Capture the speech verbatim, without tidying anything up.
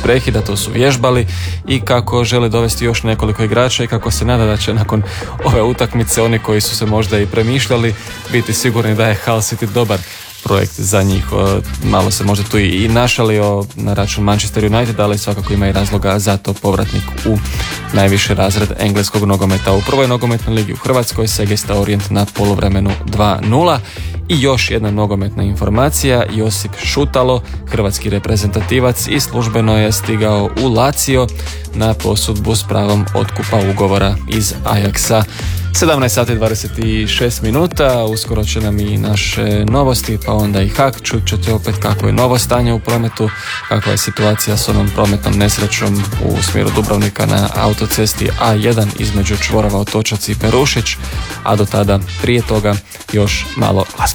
prekida, to su vježbali i kako žele dovesti još nekoliko igrača i kako se nada da će nakon ove utakmice oni koji su se možda i premišljali biti sigurni da je Hull City dobar projekt za njih. Malo se možda tu i našalio na račun Manchester United, ali svakako ima i razloga za to povratnik u najviši razred engleskog nogometa. U prvoj nogometnoj ligi u Hrvatskoj Segesta Orient na poluvremenu dva nula. I još jedna nogometna informacija, Josip Šutalo, hrvatski reprezentativac, i službeno je stigao u Lazio na posudbu s pravom otkupa ugovora iz Ajaxa. sedamnaest sati i dvadeset šest minuta, uskoro će nam i naše novosti, pa onda i Hak. Čut ćete opet kako je novo stanje u prometu, kakva je situacija s onom prometnom nesrećom u smjeru Dubrovnika na autocesti A jedan između čvorova Otočac i Perušić, a do tada prije toga još malo glazbe.